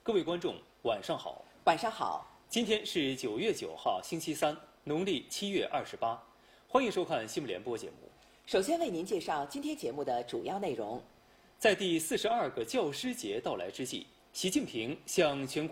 各位观众，晚上好。 晚上好。 今天是9月9号，星期三，农历7月28。欢迎收看新闻联播节目。 首先为您介绍今天节目的主要内容。 在第42个教师节到来之际，习近平向全国